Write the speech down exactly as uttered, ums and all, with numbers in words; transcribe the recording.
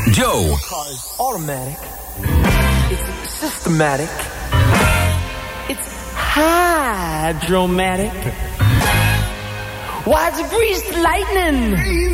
Joe. Car's automatic. It's systematic. It's hydromatic. Why, it's greased lightning.